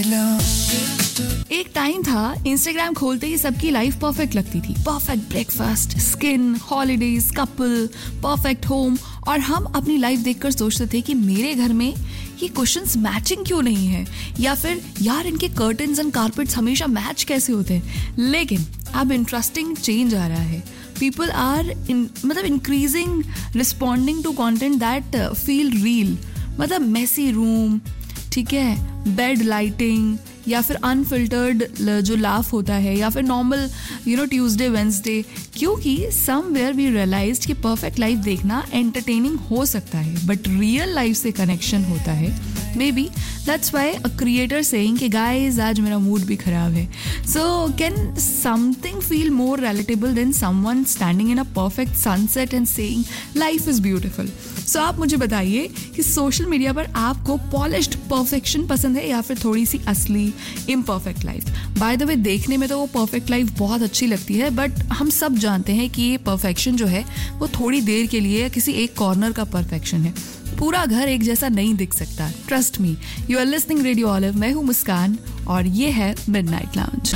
एक टाइम था इंस्टाग्राम खोलते ही सबकी लाइफ परफेक्ट लगती थी. Perfect breakfast, skin, holidays, couple, perfect home. और हम अपनी लाइफ देखकर सोचते थे कि मेरे घर में ये कुशन्स मैचिंग क्यों नहीं है, या फिर यार इनके कर्टन्स एंड कारपेट्स हमेशा मैच कैसे होते हैं. लेकिन अब इंटरेस्टिंग चेंज आ रहा है. People are increasing responding to content that feel real. मतलब मेसी रूम, ठीक है, बेड लाइटिंग, या फिर अनफिल्टर्ड जो लाफ होता है, या फिर नॉर्मल ट्यूसडे वेंसडे. क्योंकि समवेयर वी रियलाइज्ड कि परफेक्ट लाइफ देखना एंटरटेनिंग हो सकता है, बट रियल लाइफ से कनेक्शन होता है. May be that's why a creator saying कि गाइज आज मेरा मूड भी खराब है. So can something feel more relatable then someone standing in a perfect sunset and saying life is beautiful. सो आप मुझे बताइए कि सोशल मीडिया पर आपको पॉलिश्ड परफेक्शन पसंद है या फिर थोड़ी सी असली imperfect life. By the way देखने में तो वो परफेक्ट लाइफ बहुत अच्छी लगती है, बट हम सब जानते हैं कि ये परफेक्शन जो है वो थोड़ी देर के लिए किसी एक कॉर्नर का परफेक्शन है. पूरा घर एक जैसा नहीं दिख सकता. Trust me. You are listening radio olive. मैं हूँ मुस्कान और ये है मिडनाइट लाउंज.